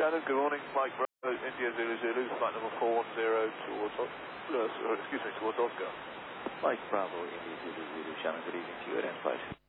Shannon, good morning. Mike Bravo, India Zulu Zulu, flight number 410 towards Oscar. Mike Bravo, India Zulu Zulu, Shannon, good evening to you at end flight.